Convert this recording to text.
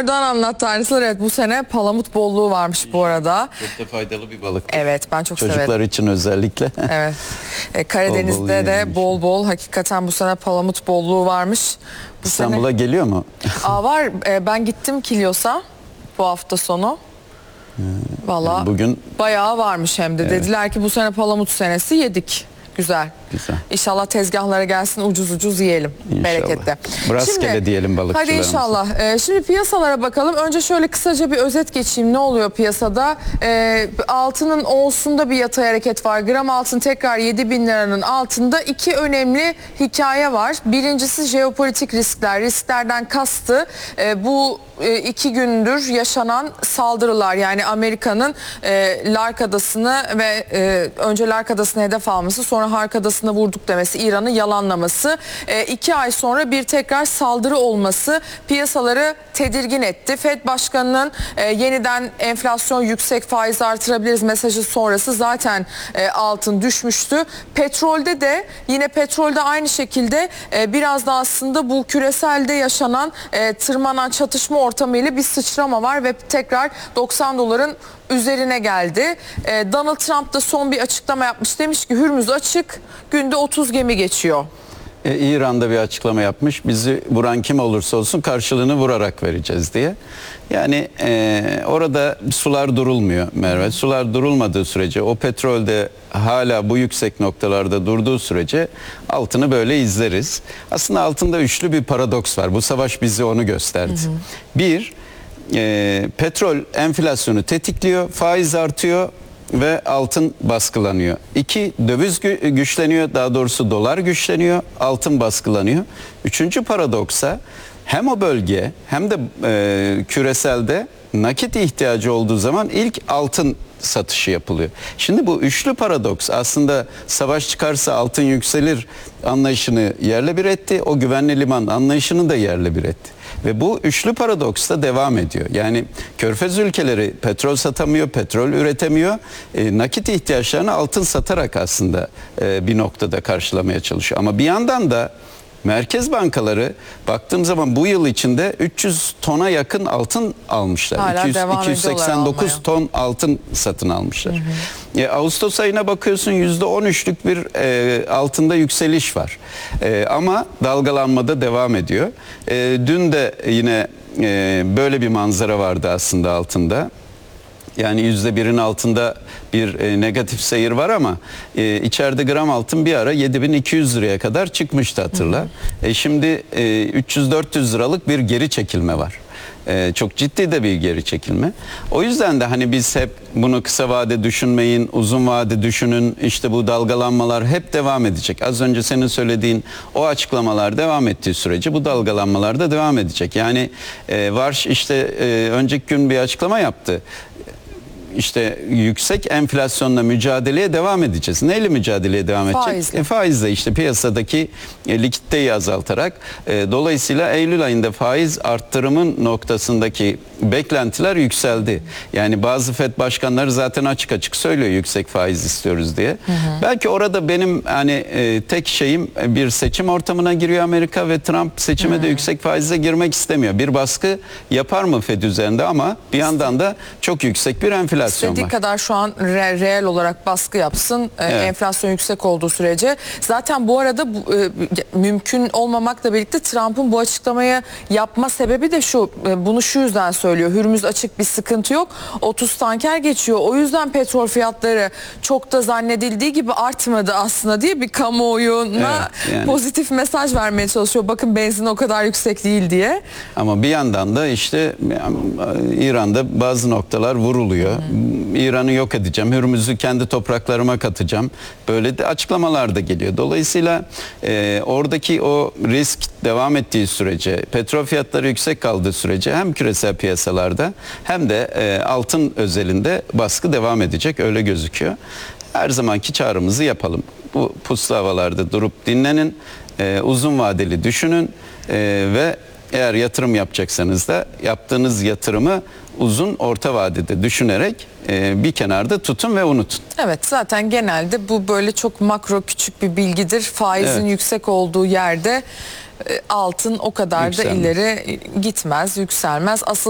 Erdoğan anlat tanrısılar. Evet, bu sene palamut bolluğu varmış bu arada. Çok da faydalı bir balık. Evet, ben çok severim. Çocuklar için özellikle. Evet. Karadeniz'de de bol bol hakikaten bu sene palamut bolluğu varmış. İstanbul'a geliyor mu? Var. Ben gittim Kilyos'a bu hafta sonu. Vallahi Yani bugün bayağı varmış hem de. Evet. Dediler ki bu sene palamut senesi, yedik. Güzel. Güzel. İnşallah tezgahlara gelsin, ucuz ucuz yiyelim. İnşallah. Bereketli. Rastgele diyelim balıkçılarımıza. Hadi inşallah. Şimdi piyasalara bakalım. Önce şöyle kısaca bir özet geçeyim. Ne oluyor piyasada? Altının onsunda bir yatay hareket var. Gram altın tekrar 7.000 liranın altında. İki önemli hikaye var. Birincisi jeopolitik riskler. Risklerden kastı bu 2 gündür yaşanan saldırılar. Yani Amerika'nın Lark Adası'nı ve önce Lark Adası'nı hedef alması, sonra Hark Adası'na vurduk demesi, İran'ı yalanlaması, 2 ay sonra bir tekrar saldırı olması piyasaları tedirgin etti. FED Başkanı'nın yeniden enflasyon yüksek, faiz artırabiliriz mesajı sonrası zaten altın düşmüştü. Petrolde de yine aynı şekilde biraz da aslında bu küreselde yaşanan tırmanan çatışma ortamıyla bir sıçrama var ve tekrar 90 doların üzerine geldi. Donald Trump da son bir açıklama yapmış. Demiş ki Hürmüz açık, günde 30 gemi geçiyor. İran'da bir açıklama yapmış. Bizi vuran kim olursa olsun karşılığını vurarak vereceğiz diye. Yani orada sular durulmuyor Merve. Sular durulmadığı sürece, o petrolde hala bu yüksek noktalarda durduğu sürece altını böyle izleriz. Aslında altında üçlü bir paradoks var. Bu savaş bize onu gösterdi. Bir, petrol enflasyonu tetikliyor, faiz artıyor ve altın baskılanıyor. 2, döviz güçleniyor, daha doğrusu dolar güçleniyor, altın baskılanıyor. 3. paradoksa hem o bölge hem de küreselde nakit ihtiyacı olduğu zaman ilk altın satışı yapılıyor. Şimdi bu üçlü paradoks aslında savaş çıkarsa altın yükselir anlayışını yerle bir etti. O güvenli liman anlayışını da yerle bir etti. Ve bu üçlü paradoks da devam ediyor. Yani Körfez ülkeleri petrol satamıyor, petrol üretemiyor. Nakit ihtiyaçlarını altın satarak aslında bir noktada karşılamaya çalışıyor. Ama bir yandan da merkez bankaları baktığım zaman bu yıl içinde 300 tona yakın altın almışlar. 289 ton altın satın almışlar. Ağustos ayına bakıyorsun %13'lük bir altında yükseliş var. Ama dalgalanmada devam ediyor. Dün de yine böyle bir manzara vardı aslında altında. Yani %1'in altında bir negatif seyir var ama içeride gram altın bir ara 7.200 liraya kadar çıkmıştı, hatırla. Şimdi 300-400 liralık bir geri çekilme var. Çok ciddi de bir geri çekilme. O yüzden de hani biz hep bunu kısa vade düşünmeyin, uzun vade düşünün. İşte bu dalgalanmalar hep devam edecek. Az önce senin söylediğin o açıklamalar devam ettiği sürece bu dalgalanmalar da devam edecek. Yani Varş işte önceki gün bir açıklama yaptı. İşte yüksek enflasyonla mücadeleye devam edeceğiz. Neyle mücadeleye devam edecek? Faizle, işte piyasadaki likiditeyi azaltarak. Dolayısıyla Eylül ayında faiz arttırımın noktasındaki beklentiler yükseldi. Yani bazı FED başkanları zaten açık açık söylüyor yüksek faiz istiyoruz diye. Belki orada benim hani tek şeyim, bir seçim ortamına giriyor Amerika ve Trump seçime de yüksek faizle girmek istemiyor. Bir baskı yapar mı FED üzerinde, ama bir yandan da çok yüksek bir enflasyon İstediği var. kadar şu an reel olarak baskı yapsın, enflasyon yüksek olduğu sürece. Zaten bu arada mümkün olmamakla birlikte Trump'ın bu açıklamayı yapma sebebi de şu, bunu şu yüzden söylüyor. Hürmüz açık, bir sıkıntı yok. 30 tanker geçiyor. O yüzden petrol fiyatları çok da zannedildiği gibi artmadı aslında diye bir kamuoyuna pozitif mesaj vermeye çalışıyor. Bakın benzin o kadar yüksek değil diye. Ama bir yandan da işte İran'da bazı noktalar vuruluyor. İran'ı yok edeceğim, Hürmüz'ü kendi topraklarıma katacağım. Böyle de açıklamalar da geliyor. Dolayısıyla oradaki o risk devam ettiği sürece, petrol fiyatları yüksek kaldığı sürece hem küresel piyasalarda hem de altın özelinde baskı devam edecek, öyle gözüküyor. Her zamanki çağrımızı yapalım. Bu puslu havalarda durup dinlenin, uzun vadeli düşünün ve eğer yatırım yapacaksanız da yaptığınız yatırımı uzun orta vadede düşünerek bir kenarda tutun ve unutun. Evet, zaten genelde bu böyle çok makro küçük bir bilgidir. Faizin yüksek olduğu yerde altın o kadar da ileri gitmez, yükselmez. Asıl